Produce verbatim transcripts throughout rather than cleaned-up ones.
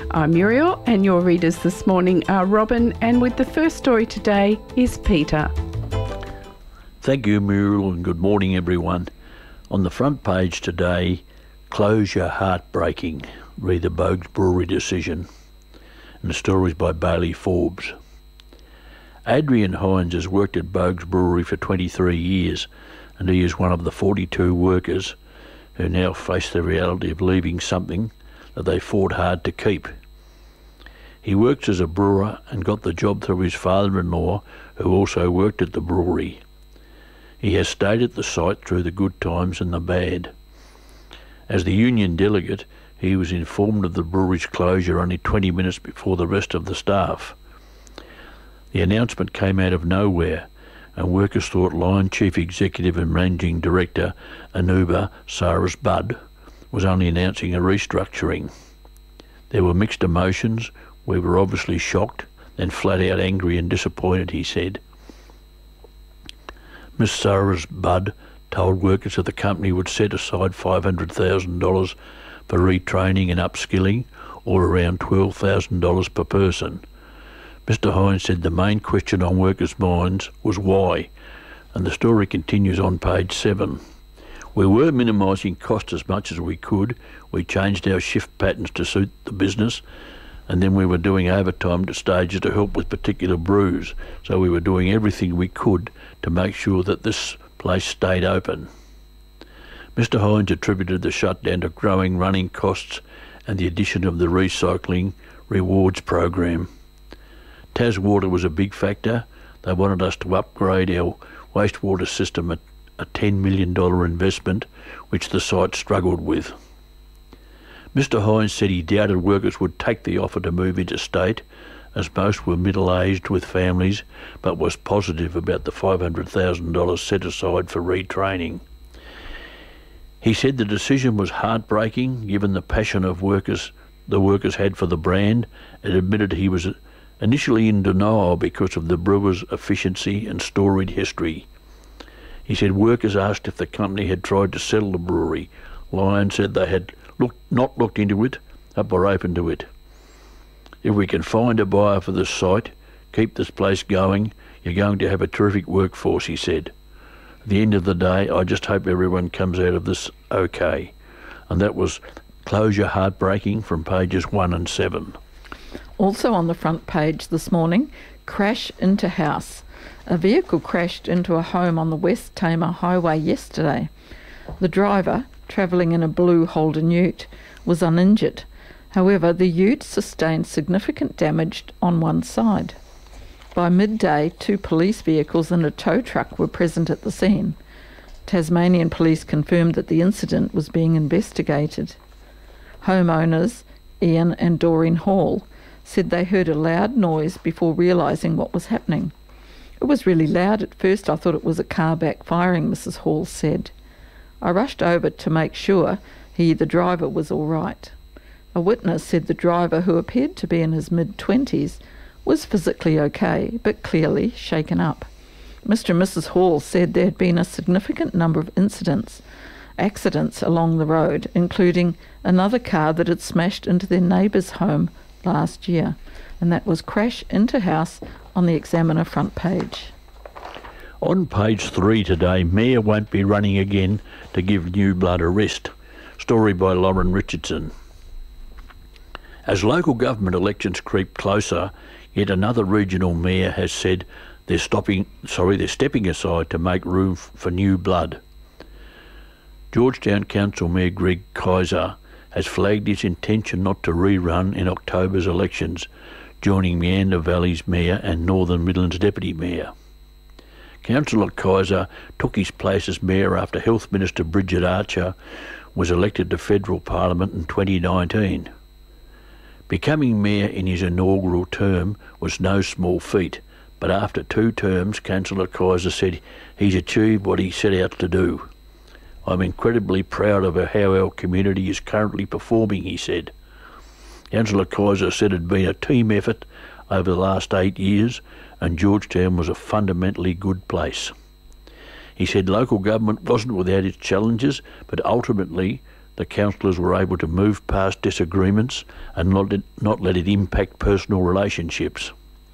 I'm Muriel, and your readers this morning are Robin, and with the first story today is Peter. Thank you, Muriel, and good morning, everyone. On the front page today, closure heartbreaking. Read the Boag's Brewery decision. And the story is by Bailey Forbes. Adrian Hines has worked at Boag's Brewery for twenty-three years, and he is one of the forty-two workers who now face the reality of leaving something that they fought hard to keep. He works as a brewer and got the job through his father-in-law, who also worked at the brewery. He has stayed at the site through the good times and the bad. As the union delegate, he was informed of the brewery's closure only twenty minutes before the rest of the staff. The announcement came out of nowhere, and workers thought Lion Chief Executive and Managing Director Anuba Saras Budd was only announcing a restructuring. There were mixed emotions. We were obviously shocked, then flat out angry and disappointed, he said. Miss Saras Budd told workers that the company would set aside five hundred thousand dollars for retraining and upskilling, or around twelve thousand dollars per person. Mister Hines said the main question on workers' minds was why, and the story continues on page seven. We were minimising costs as much as we could. We changed our shift patterns to suit the business, and then we were doing overtime to stages to help with particular brews, so we were doing everything we could to make sure that this place stayed open. Mister Hines attributed the shutdown to growing running costs and the addition of the recycling rewards program. Taswater was a big factor. They wanted us to upgrade our wastewater system at a ten million dollars investment, which the site struggled with. Mister Hines said he doubted workers would take the offer to move interstate, as most were middle-aged with families, but was positive about the five hundred thousand dollars set aside for retraining. He said the decision was heartbreaking, given the passion of workers the workers had for the brand, and admitted he was initially in denial because of the brewer's efficiency and storied history. He said workers asked if the company had tried to sell the brewery. Lion said they had looked, not looked into it, but were open to it. If we can find a buyer for this site, keep this place going, you're going to have a terrific workforce, he said. At the end of the day, I just hope everyone comes out of this okay. And that was Closure Heartbreaking from pages one and seven. Also on the front page this morning, crash into house. A vehicle crashed into a home on the West Tamar Highway yesterday. The driver, travelling in a blue Holden ute, was uninjured. However, the ute sustained significant damage on one side. By midday, two police vehicles and a tow truck were present at the scene. Tasmanian police confirmed that the incident was being investigated. Homeowners, Ian and Doreen Hall, said they heard a loud noise before realising what was happening. It was really loud at first. I thought it was a car backfiring, Missus Hall said. I rushed over to make sure he, the driver, was all right. A witness said the driver, who appeared to be in his mid-twenties, was physically okay, but clearly shaken up. Mister and Missus Hall said there had been a significant number of incidents, accidents along the road, including another car that had smashed into their neighbour's home last year, and that was crash into house on the Examiner front page. On page three today, Mayor won't be running again to give new blood a rest. Story by Lauren Richardson. As local government elections creep closer, yet another regional mayor has said they're stopping, sorry, they're stepping aside to make room f- for new blood. Georgetown Council Mayor Greg Kaiser has flagged his intention not to rerun in October's elections, joining Meander Valley's Mayor and Northern Midlands Deputy Mayor. Councillor Kaiser took his place as Mayor after Health Minister Bridget Archer was elected to federal Parliament in twenty nineteen. Becoming Mayor in his inaugural term was no small feat, but after two terms, Councillor Kaiser said he's achieved what he set out to do. I'm incredibly proud of how our community is currently performing, he said. Councillor Kaiser said it had been a team effort over the last eight years and Georgetown was a fundamentally good place. He said local government wasn't without its challenges, but ultimately the councillors were able to move past disagreements and not let, not let it impact personal relationships.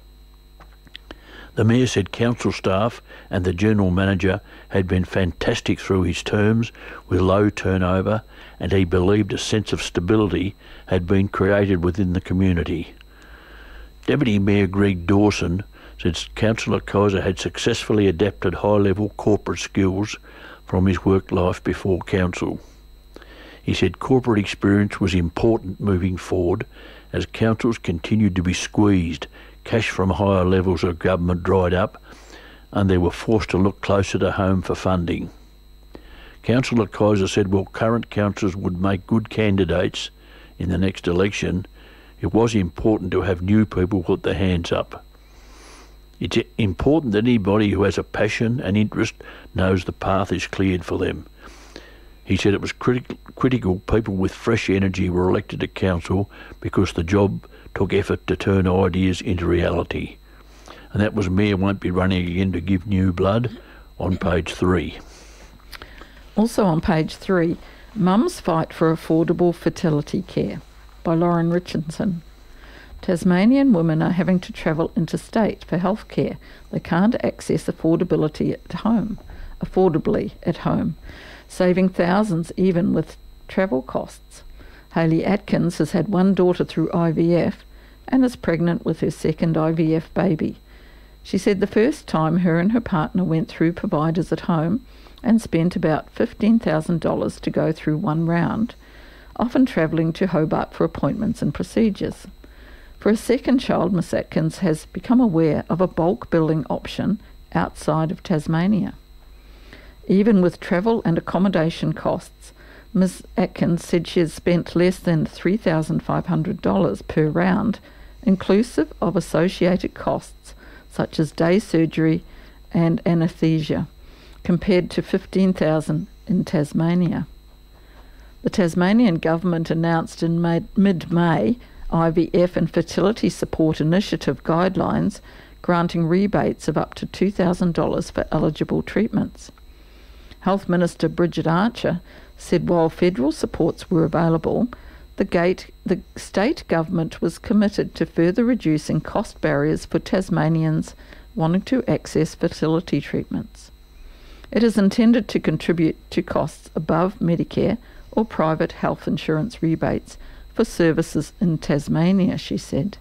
The Mayor said council staff and the General Manager had been fantastic through his terms with low turnover, and he believed a sense of stability had been created within the community. Deputy Mayor Greg Dawson said Councillor Kaiser had successfully adapted high-level corporate skills from his work life before council. He said corporate experience was important moving forward as councils continued to be squeezed, cash from higher levels of government dried up, and they were forced to look closer to home for funding. Councillor Kaiser said while current councillors would make good candidates in the next election, it was important to have new people put their hands up. It's important that anybody who has a passion and interest knows the path is cleared for them. He said it was criti- critical people with fresh energy were elected to council because the job took effort to turn ideas into reality. And that was Mayor Won't Be Running Again to Give New Blood on page three. Also on page three, Mums Fight for Affordable Fertility Care by Lauren Richardson. Tasmanian women are having to travel interstate for health care. They can't access affordability at home, affordably at home, saving thousands even with travel costs. Hayley Atkins has had one daughter through I V F and is pregnant with her second I V F baby. She said the first time her and her partner went through providers at home and spent about fifteen thousand dollars to go through one round, often travelling to Hobart for appointments and procedures. For a second child, Miss Atkins has become aware of a bulk billing option outside of Tasmania. Even with travel and accommodation costs, Miss Atkins said she has spent less than three thousand five hundred dollars per round, inclusive of associated costs such as day surgery and anaesthesia, compared to fifteen thousand dollars in Tasmania. The Tasmanian government announced in mid-May I V F and fertility support initiative guidelines granting rebates of up to two thousand dollars for eligible treatments. Health Minister Bridget Archer said while federal supports were available, the, gate, the state government was committed to further reducing cost barriers for Tasmanians wanting to access fertility treatments. It is intended to contribute to costs above Medicare or private health insurance rebates for services in Tasmania, she said.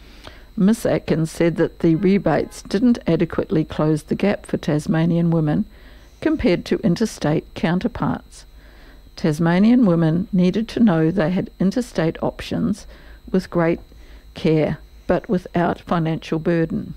Miss Atkins said that the rebates didn't adequately close the gap for Tasmanian women compared to interstate counterparts. Tasmanian women needed to know they had interstate options with great care, but without financial burden.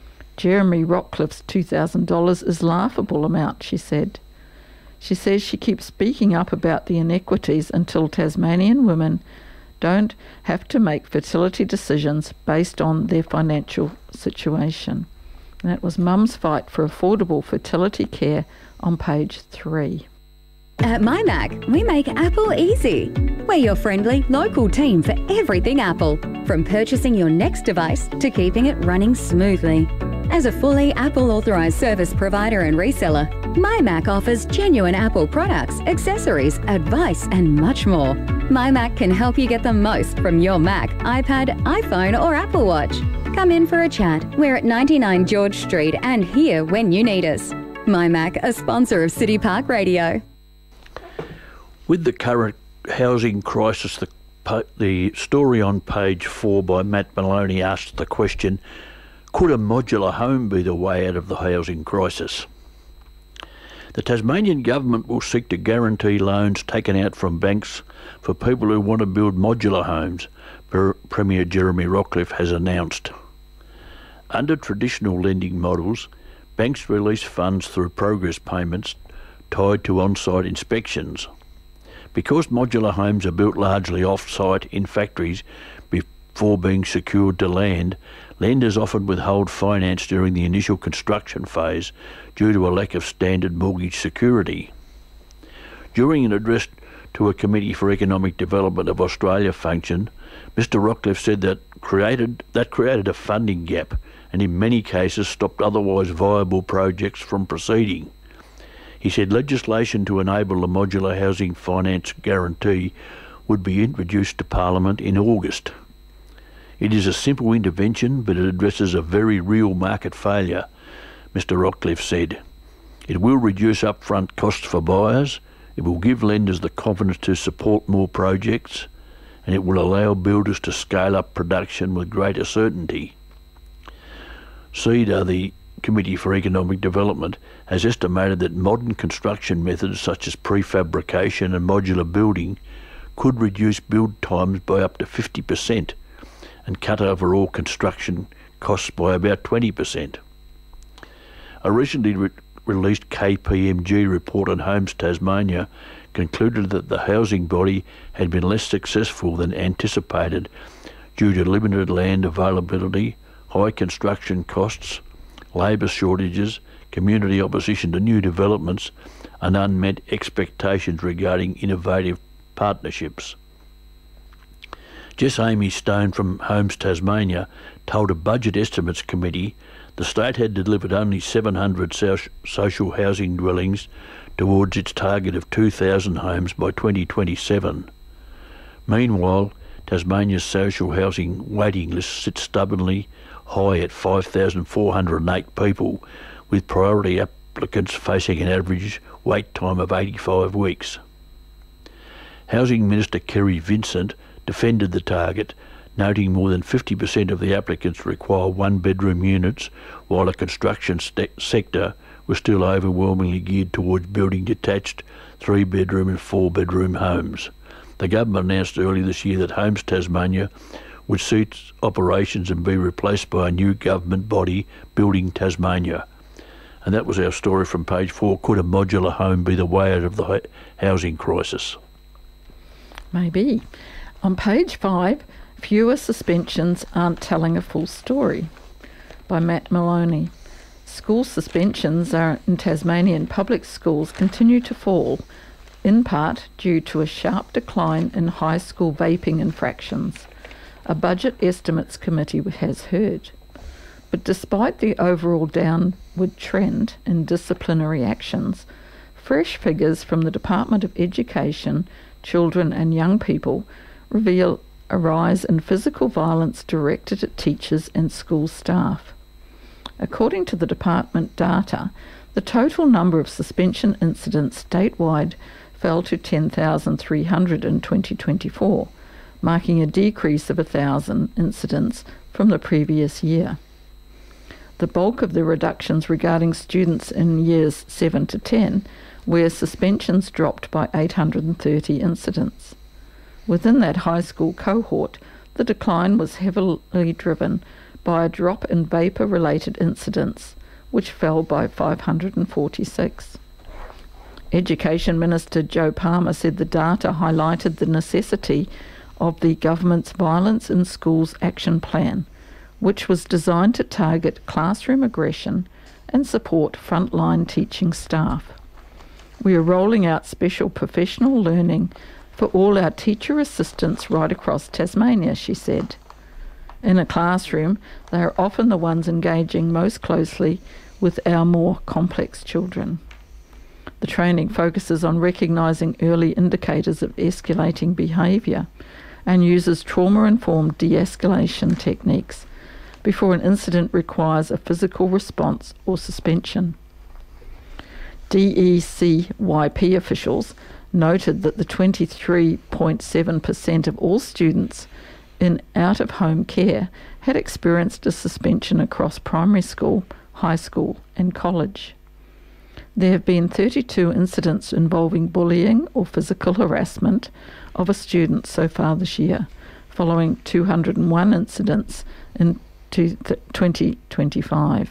Jeremy Rockcliffe's two thousand dollars is a laughable amount, she said. She says she keeps speaking up about the inequities until Tasmanian women don't have to make fertility decisions based on their financial situation. And that was Mums Fight for Affordable Fertility Care on page three. At MyMac, we make Apple easy. We're your friendly, local team for everything Apple, from purchasing your next device to keeping it running smoothly. As a fully Apple-authorised service provider and reseller, MyMac offers genuine Apple products, accessories, advice and much more. MyMac can help you get the most from your Mac, iPad, iPhone or Apple Watch. Come in for a chat. We're at ninety-nine George Street and here when you need us. MyMac, a sponsor of City Park Radio. With the current housing crisis, the, the story on page four by Matt Maloney asked the question, could a modular home be the way out of the housing crisis? The Tasmanian government will seek to guarantee loans taken out from banks for people who want to build modular homes, Premier Jeremy Rockcliffe has announced. Under traditional lending models, banks release funds through progress payments tied to on-site inspections. Because modular homes are built largely off-site in factories before being secured to land, lenders often withhold finance during the initial construction phase due to a lack of standard mortgage security. During an address to a Committee for Economic Development of Australia function, Mister Rockcliffe said that created that created a funding gap and in many cases stopped otherwise viable projects from proceeding. He said legislation to enable the modular housing finance guarantee would be introduced to Parliament in August. It is a simple intervention, but it addresses a very real market failure, Mr Rockcliffe said. It will reduce upfront costs for buyers, it will give lenders the confidence to support more projects, and it will allow builders to scale up production with greater certainty. CEDA, the Committee for Economic Development, has estimated that modern construction methods such as prefabrication and modular building could reduce build times by up to fifty percent and cut overall construction costs by about twenty percent. A recently re- released K P M G report on Homes Tasmania concluded that the housing body had been less successful than anticipated due to limited land availability, high construction costs, labour shortages, community opposition to new developments, and unmet expectations regarding innovative partnerships. Jess Amy Stone from Homes Tasmania told a Budget Estimates Committee the state had delivered only seven hundred so- social housing dwellings towards its target of two thousand homes by twenty twenty-seven. Meanwhile, Tasmania's social housing waiting list sits stubbornly high at five thousand four hundred eight people, with priority applicants facing an average wait time of eighty-five weeks. Housing Minister Kerry Vincent defended the target, noting more than fifty percent of the applicants require one-bedroom units, while the construction st- sector was still overwhelmingly geared towards building detached three-bedroom and four-bedroom homes. The government announced earlier this year that Homes Tasmania would cease operations and be replaced by a new government body, Building Tasmania. And that was our story from page four. Could a modular home be the way out of the housing crisis? Maybe. On page five, fewer suspensions aren't telling a full story, by Matt Maloney. School suspensions are in Tasmanian public schools continue to fall, in part due to a sharp decline in high school vaping infractions, a Budget Estimates Committee has heard. But despite the overall downward trend in disciplinary actions, fresh figures from the Department of Education, Children and Young People reveal a rise in physical violence directed at teachers and school staff. According to the department data, the total number of suspension incidents statewide fell to ten thousand three hundred in twenty twenty-four, marking a decrease of one thousand incidents from the previous year. The bulk of the reductions regarding students in years seven to ten, where suspensions dropped by eight hundred thirty incidents. Within that high school cohort, the decline was heavily driven by a drop in vapour-related incidents, which fell by five hundred forty-six. Education Minister Joe Palmer said the data highlighted the necessity of the government's Violence in Schools Action Plan, which was designed to target classroom aggression and support frontline teaching staff. We are rolling out special professional learning for all our teacher assistants right across Tasmania, she said. In a classroom, they are often the ones engaging most closely with our more complex children. The training focuses on recognising early indicators of escalating behaviour and uses trauma-informed de-escalation techniques before an incident requires a physical response or suspension. D E C Y P officials noted that the twenty-three point seven percent of all students in out-of-home care had experienced a suspension across primary school, high school and college. There have been thirty-two incidents involving bullying or physical harassment of a student so far this year, following two hundred one incidents in twenty twenty-five.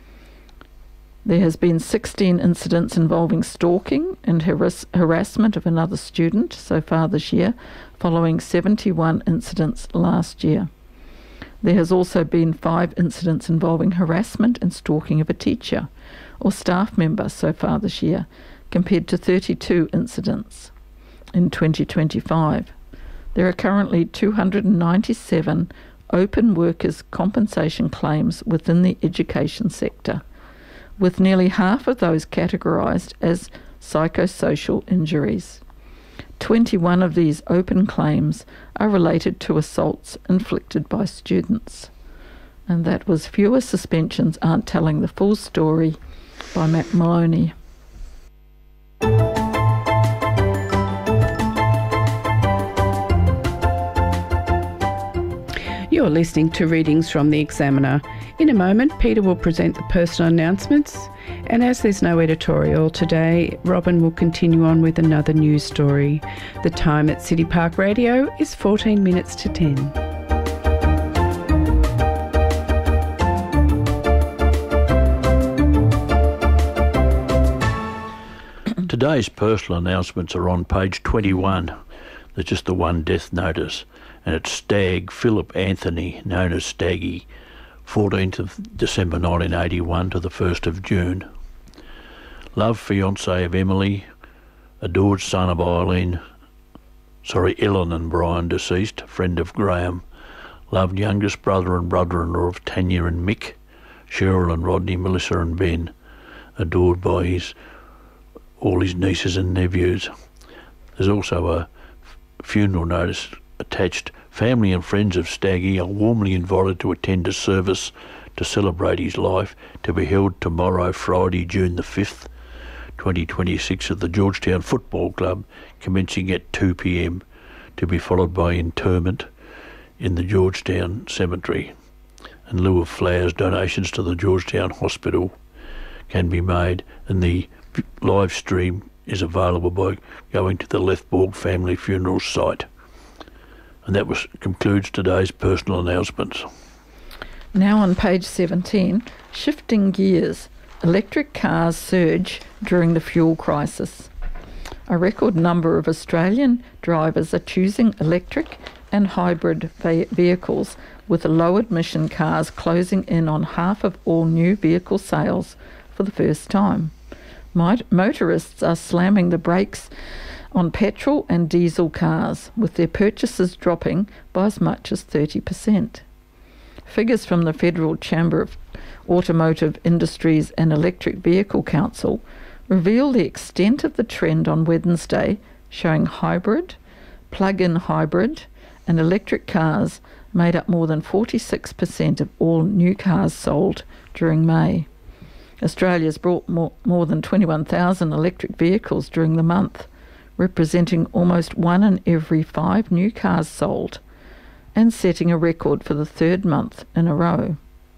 There has been sixteen incidents involving stalking and harass- harassment of another student so far this year, following seventy-one incidents last year. There has also been five incidents involving harassment and stalking of a teacher or staff member so far this year, compared to thirty-two incidents in twenty twenty-five. There are currently two hundred ninety-seven open workers' compensation claims within the education sector, with nearly half of those categorised as psychosocial injuries. twenty-one of these open claims are related to assaults inflicted by students. And that was Fewer Suspensions Aren't Telling the Full Story by Matt Maloney. You're listening to readings from the Examiner. In a moment, Peter will present the personal announcements, and as there's no editorial today, Robin will continue on with another news story. The time at City Park Radio is fourteen minutes to ten. Today's personal announcements are on page twenty-one. There's just the one death notice, and it's Stag Philip Anthony, known as Staggy, fourteenth of December nineteen eighty-one to the first of June. Love fiancé of Emily, adored son of Eileen, sorry, Ellen and Brian, deceased, friend of Graham, loved youngest brother and brother-in-law of Tanya and Mick, Cheryl and Rodney, Melissa and Ben, adored by his all his nieces and nephews. There's also a funeral notice attached. Family and friends of Staggy are warmly invited to attend a service to celebrate his life, to be held tomorrow, Friday, June the fifth, twenty twenty-six, at the Georgetown Football Club, commencing at two p m, to be followed by interment in the Georgetown Cemetery. In lieu of flowers, donations to the Georgetown Hospital can be made, and the live stream is available by going to the Lethborg Family Funeral site. And that was concludes today's personal announcements. Now on page seventeen, shifting gears. Electric cars surge during the fuel crisis. A record number of Australian drivers are choosing electric and hybrid ve- vehicles, with low emission cars closing in on half of all new vehicle sales for the first time. Motorists are slamming the brakes on petrol and diesel cars, with their purchases dropping by as much as thirty percent. Figures from the Federal Chamber of Automotive Industries and Electric Vehicle Council reveal the extent of the trend on Wednesday, showing hybrid, plug-in hybrid and electric cars made up more than forty-six percent of all new cars sold during May. Australia's brought more, more than twenty-one thousand electric vehicles during the month, representing almost one in every five new cars sold, and setting a record for the third month in a row.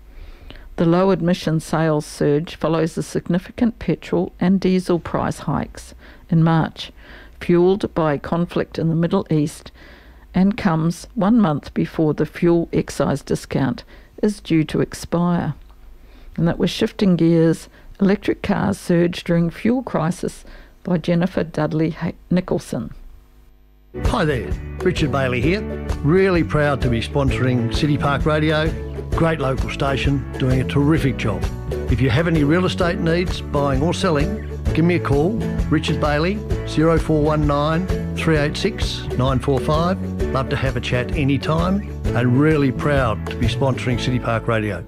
The low admission sales surge follows the significant petrol and diesel price hikes in March, fuelled by conflict in the Middle East, and comes one month before the fuel excise discount is due to expire. And that was Shifting Gears, Electric Cars Surge During Fuel Crisis by Jennifer Dudley Nicholson. Hi there, Richard Bailey here. Really proud to be sponsoring City Park Radio. Great local station, doing a terrific job. If you have any real estate needs, buying or selling, give me a call, Richard Bailey, zero four one nine, three eight six, nine four five. Love to have a chat anytime, and really proud to be sponsoring City Park Radio.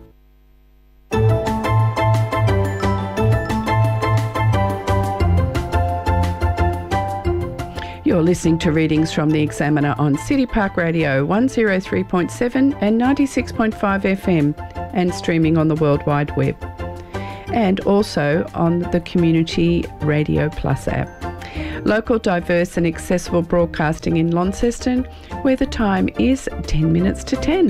You're listening to readings from the Examiner on City Park Radio one oh three point seven and ninety-six point five F M, and streaming on the World Wide Web, and also on the Community Radio Plus app. Local, diverse and accessible broadcasting in Launceston, where the time is ten minutes to ten.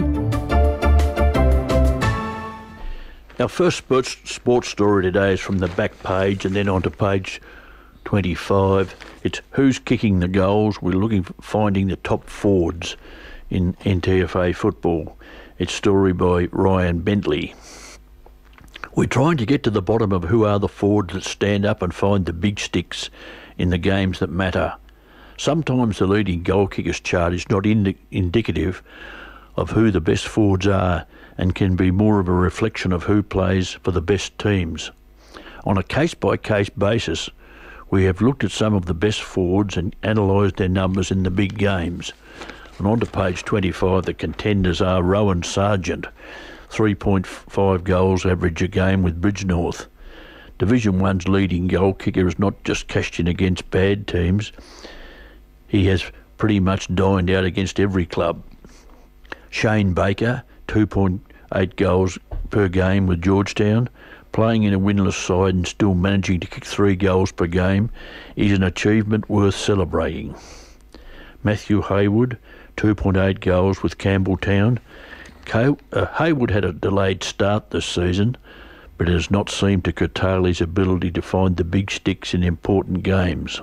Our first sports, sports story today is from the back page and then on to page twenty-five. It's Who's Kicking the Goals? We're looking for finding the top forwards in N T F A football. It's story by Ryan Bentley. We're trying to get to the bottom of who are the forwards that stand up and find the big sticks in the games that matter. Sometimes the leading goal kickers chart is not indi- indicative of who the best forwards are, and can be more of a reflection of who plays for the best teams. On a case-by-case basis, we have looked at some of the best forwards and analysed their numbers in the big games. And on to page twenty-five, the contenders are Rowan Sargent, three point five goals average a game with Bridgenorth. Division One's leading goal kicker has not just cashed in against bad teams, he has pretty much dined out against every club. Shane Baker, two point eight goals per game with Georgetown, playing in a winless side and still managing to kick three goals per game is an achievement worth celebrating. Matthew Haywood, two point eight goals with Campbelltown. Co- uh, Haywood had a delayed start this season, but it has not seemed to curtail his ability to find the big sticks in important games.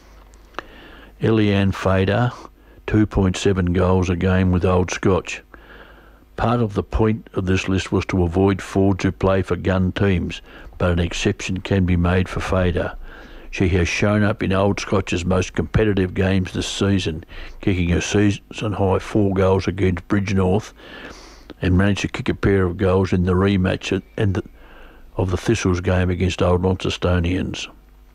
Eliane Fader, two point seven goals a game with Old Scotch. Part of the point of this list was to avoid forwards who play for gun teams, but an exception can be made for Fader. She has shown up in Old Scotch's most competitive games this season, kicking a season-high four goals against Bridgenorth and managed to kick a pair of goals in the rematch and the, of the Thistles game against Old Launcestonians.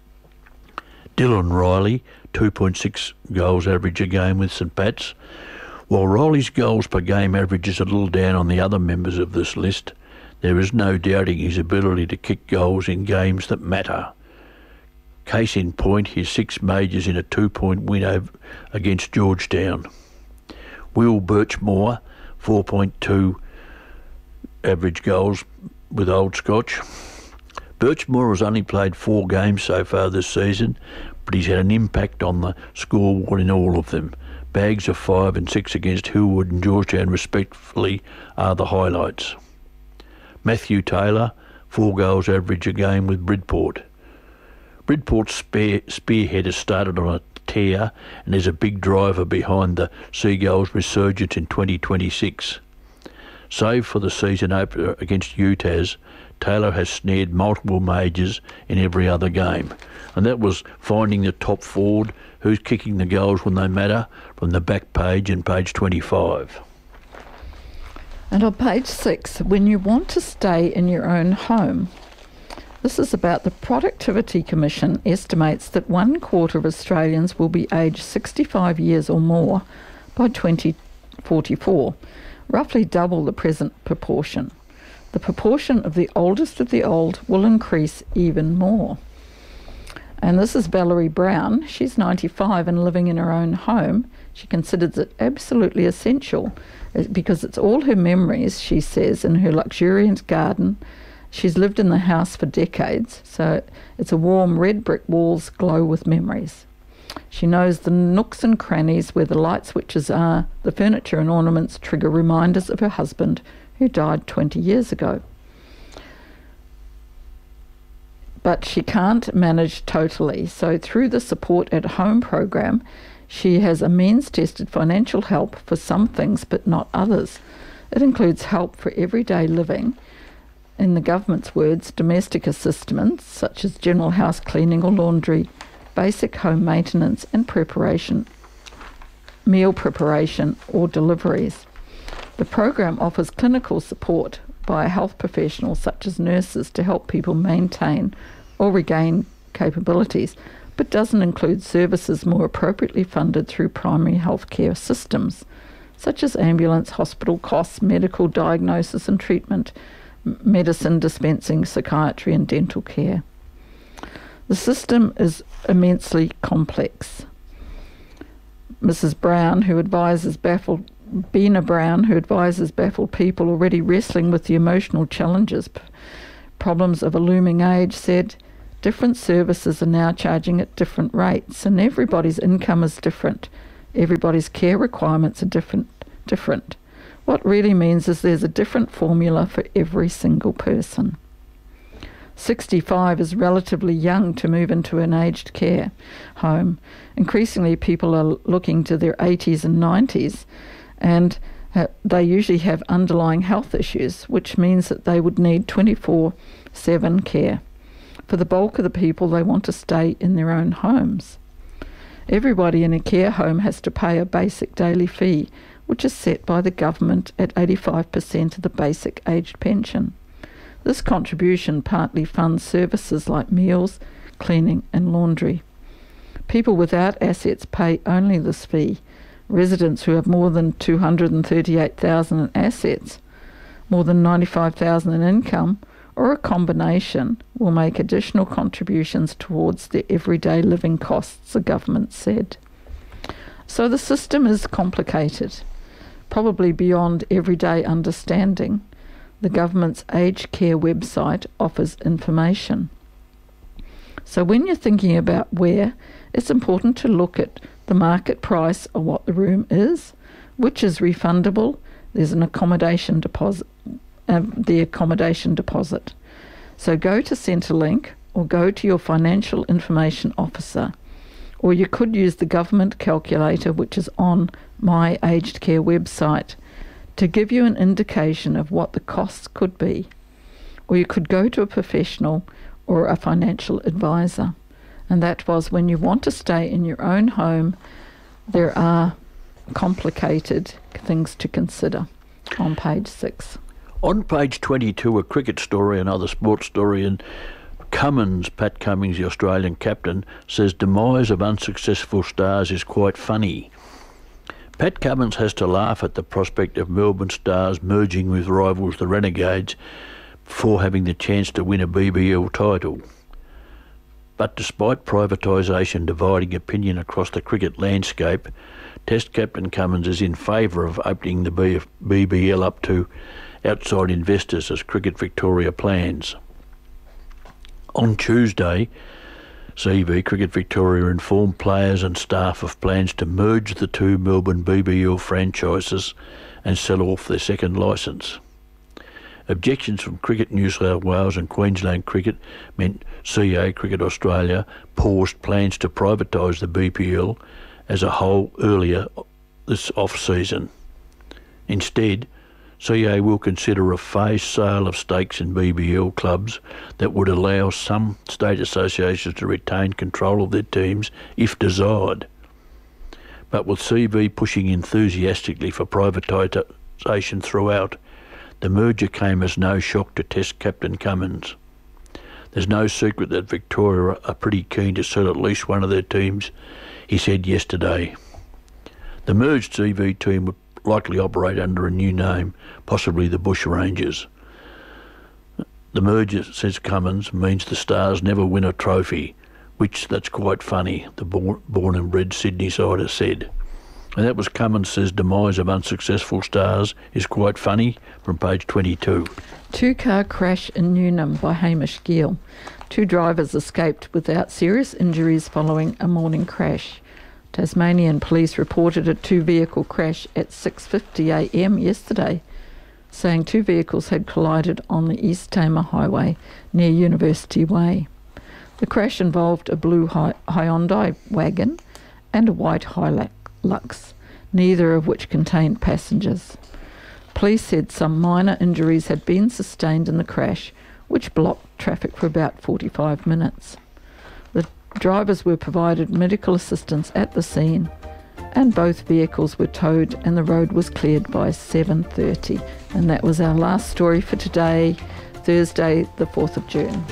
Dylan Riley, two point six goals average a game with St Pat's. While Riley's goals per game average is a little down on the other members of this list, there is no doubting his ability to kick goals in games that matter. Case in point, his six majors in a two-point win over against Georgetown. Will Birchmore, four point two average goals with Old Scotch. Birchmore has only played four games so far this season, but he's had an impact on the scoreboard in all of them. Bags of five and six against Hillwood and Georgetown respectively are the highlights. Matthew Taylor, four goals average a game with Bridport. Bridport's spear, spearhead has started on a tear and is a big driver behind the Seagulls' resurgence in twenty twenty-six. Save for the season opener against UTAS, Taylor has snared multiple majors in every other game, and that was finding the top forward who's kicking the goals when they matter from the back page and page twenty-five. And on page six, when you want to stay in your own home, this is about the Productivity Commission estimates that one quarter of Australians will be aged sixty-five years or more by twenty forty-four, roughly double the present proportion. The proportion of the oldest of the old will increase even more. And this is Valerie Brown. She's ninety-five and living in her own home. She considers it absolutely essential because it's all her memories, she says, in her luxuriant garden. She's lived in the house for decades, so it's a warm red brick walls glow with memories. She knows the nooks and crannies where the light switches are. The furniture and ornaments trigger reminders of her husband who died twenty years ago. But she can't manage totally, so through the Support at Home program, she has a means-tested financial help for some things but not others. It includes help for everyday living, in the government's words, domestic assistance such as general house cleaning or laundry, basic home maintenance and preparation, meal preparation or deliveries. The program offers clinical support by health professionals such as nurses to help people maintain or regain capabilities, but doesn't include services more appropriately funded through primary health care systems, such as ambulance, hospital costs, medical diagnosis and treatment, medicine dispensing, psychiatry and dental care. The system is immensely complex. Missus Brown, who advises baffled Bina Brown, who advises baffled people already wrestling with the emotional challenges, p- problems of a looming age, said, different services are now charging at different rates, and everybody's income is different. Everybody's care requirements are different. different. What really means is there's a different formula for every single person. sixty-five is relatively young to move into an aged care home. Increasingly, people are looking to their eighties and nineties, and uh, they usually have underlying health issues, which means that they would need twenty-four seven care. For the bulk of the people, they want to stay in their own homes. Everybody in a care home has to pay a basic daily fee, which is set by the government at eighty-five percent of the basic aged pension. This contribution partly funds services like meals, cleaning and laundry. People without assets pay only this fee. Residents who have more than two hundred thirty-eight thousand dollars in assets, more than ninety-five thousand dollars in income, or a combination, will make additional contributions towards the everyday living costs, the government said. So the system is complicated, probably beyond everyday understanding. The government's aged care website offers information. So when you're thinking about where, it's important to look at the market price of what the room is, which is refundable. There's an accommodation deposit, uh, the accommodation deposit. So go to Centrelink or go to your financial information officer, or you could use the government calculator, which is on my aged care website, to give you an indication of what the costs could be. Or you could go to a professional or a financial advisor. And that was when you want to stay in your own home, there are complicated things to consider on page six. On page twenty-two, a cricket story, another sports story, and Cummins, Pat Cummins, the Australian captain, says demise of unsuccessful stars is quite funny. Pat Cummins has to laugh at the prospect of Melbourne Stars merging with rivals the Renegades before having the chance to win a B B L title. But despite privatisation dividing opinion across the cricket landscape, Test captain Cummins is in favour of opening the B B L up to outside investors as Cricket Victoria plans. On Tuesday, C V Cricket Victoria informed players and staff of plans to merge the two Melbourne B B L franchises and sell off their second licence. Objections from Cricket New South Wales and Queensland Cricket meant C A Cricket Australia paused plans to privatise the B P L as a whole earlier this off-season. Instead, C A will consider a phased sale of stakes in B B L clubs that would allow some state associations to retain control of their teams if desired. But with C V pushing enthusiastically for privatisation throughout, the merger came as no shock to Test captain Cummins. There's no secret that Victoria are pretty keen to sell at least one of their teams, he said yesterday. The merged C V team would likely operate under a new name, possibly the Bush Rangers. The merger, says Cummins, means the Stars never win a trophy, which that's quite funny, the born, born and bred Sydney sider said. And that was Cummins says demise of unsuccessful Stars is quite funny, from page twenty-two. Two-car crash in Newnham by Hamish Gill. Two drivers escaped without serious injuries following a morning crash. Tasmanian police reported a two-vehicle crash at six fifty a m yesterday, saying two vehicles had collided on the East Tamar Highway near University Way. The crash involved a blue Hyundai wagon and a white Hilux, neither of which contained passengers. Police said some minor injuries had been sustained in the crash, which blocked traffic for about forty-five minutes. The drivers were provided medical assistance at the scene, and both vehicles were towed and the road was cleared by seven thirty. And that was our last story for today, Thursday the fourth of June.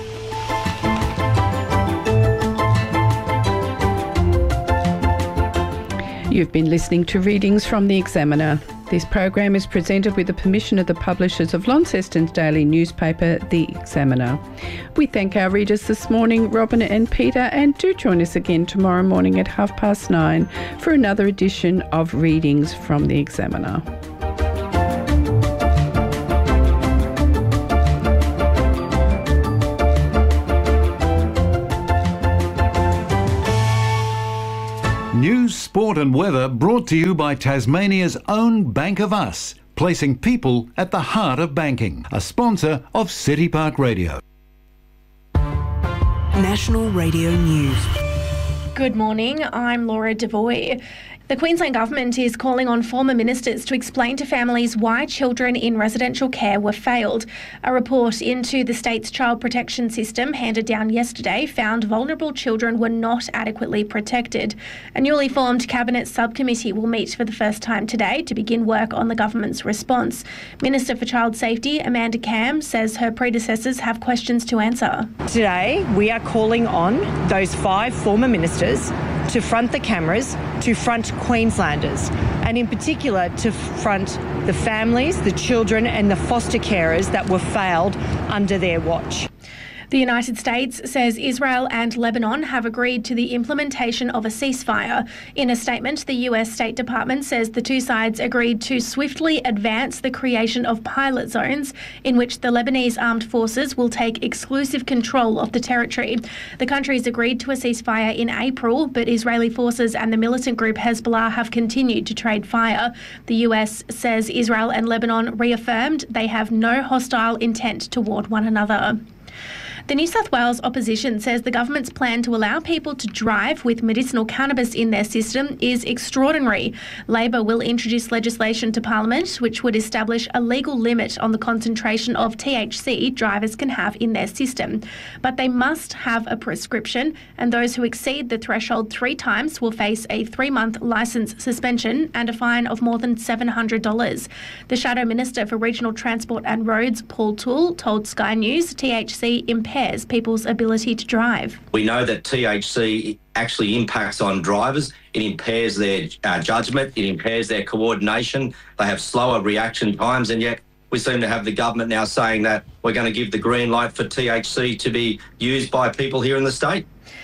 You've been listening to readings from The Examiner. This program is presented with the permission of the publishers of Launceston's daily newspaper, The Examiner. We thank our readers this morning, Robin and Peter, and do join us again tomorrow morning at half past nine for another edition of Readings from The Examiner. News, sport and weather brought to you by Tasmania's own Bank of Us, placing people at the heart of banking. A sponsor of City Park Radio. National Radio News. Good morning, I'm Laura Devoy. The Queensland Government is calling on former ministers to explain to families why children in residential care were failed. A report into the state's child protection system handed down yesterday found vulnerable children were not adequately protected. A newly formed Cabinet subcommittee will meet for the first time today to begin work on the government's response. Minister for Child Safety, Amanda Cam, says her predecessors have questions to answer. Today, we are calling on those five former ministers to front the cameras, to front Queenslanders, and in particular to front the families, the children and the foster carers that were failed under their watch. The United States says Israel and Lebanon have agreed to the implementation of a ceasefire. In a statement, the U S State Department says the two sides agreed to swiftly advance the creation of pilot zones in which the Lebanese armed forces will take exclusive control of the territory. The countries agreed to a ceasefire in April, but Israeli forces and the militant group Hezbollah have continued to trade fire. The U S says Israel and Lebanon reaffirmed they have no hostile intent toward one another. The New South Wales opposition says the government's plan to allow people to drive with medicinal cannabis in their system is extraordinary. Labor will introduce legislation to Parliament which would establish a legal limit on the concentration of T H C drivers can have in their system. But they must have a prescription, and those who exceed the threshold three times will face a three-month licence suspension and a fine of more than seven hundred dollars. The Shadow Minister for Regional Transport and Roads, Paul Toole, told Sky News T H C impairs people's ability to drive. We know that T H C actually impacts on drivers. It impairs their uh, judgment, it impairs their coordination. They have slower reaction times, and yet we seem to have the government now saying that we're going to give the green light for T H C to be used by people here in the state.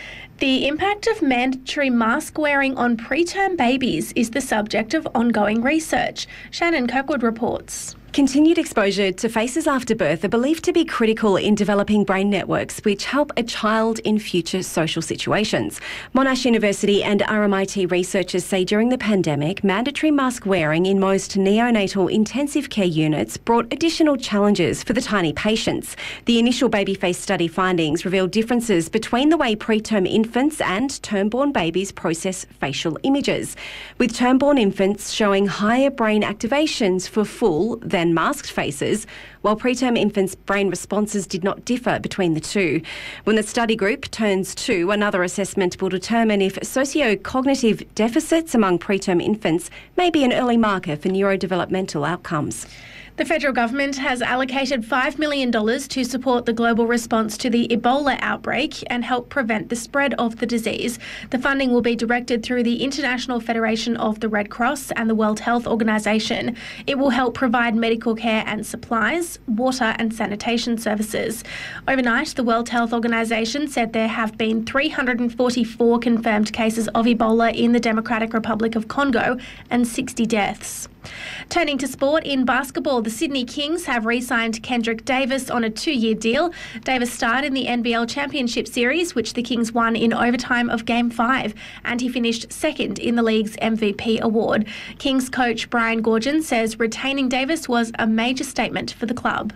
The impact of mandatory mask wearing on preterm babies is the subject of ongoing research. Shannon Kirkwood reports. Continued exposure to faces after birth are believed to be critical in developing brain networks which help a child in future social situations. Monash University and R M I T researchers say during the pandemic, mandatory mask wearing in most neonatal intensive care units brought additional challenges for the tiny patients. The initial baby face study findings revealed differences between the way preterm infants and term-born babies process facial images, with term-born infants showing higher brain activations for full than masked faces, while preterm infants' brain responses did not differ between the two. When the study group turns to another assessment will determine if socio-cognitive deficits among preterm infants may be an early marker for neurodevelopmental outcomes. The federal government has allocated five million dollars to support the global response to the Ebola outbreak and help prevent the spread of the disease. The funding will be directed through the International Federation of the Red Cross and the World Health Organization. It will help provide medical care and supplies, water and sanitation services. Overnight, the World Health Organization said there have been three hundred forty-four confirmed cases of Ebola in the Democratic Republic of Congo and sixty deaths. Turning to sport, in basketball, the Sydney Kings have re-signed Kendrick Davis on a two-year deal. Davis starred in the N B L Championship Series, which the Kings won in overtime of Game five, and he finished second in the league's M V P award. Kings coach Brian Goorjian says retaining Davis was a major statement for the club.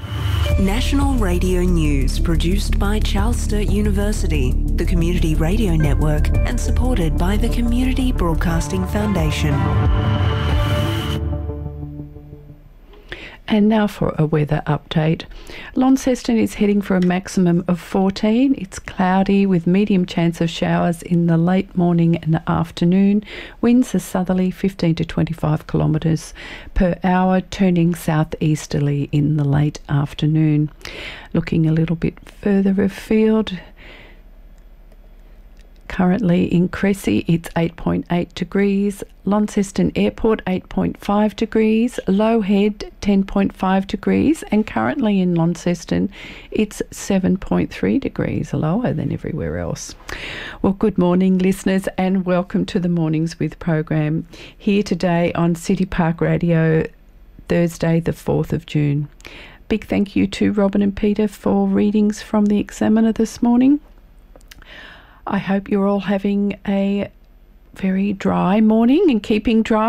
National Radio News, produced by Charles Sturt University, the Community Radio Network, and supported by the Community Broadcasting Foundation. And now for a weather update. Launceston is heading for a maximum of fourteen. It's cloudy with medium chance of showers in the late morning and afternoon. Winds are southerly fifteen to twenty-five kilometres per hour, turning southeasterly in the late afternoon. Looking a little bit further afield, currently in Cressy, it's eight point eight degrees. Launceston Airport, eight point five degrees. Low Head, ten point five degrees. And currently in Launceston, it's seven point three degrees, lower than everywhere else. Well, good morning, listeners, and welcome to the Mornings With program here today on City Park Radio, Thursday, the fourth of June. Big thank you to Robin and Peter for readings from the Examiner this morning. I hope you're all having a very dry morning and keeping dry.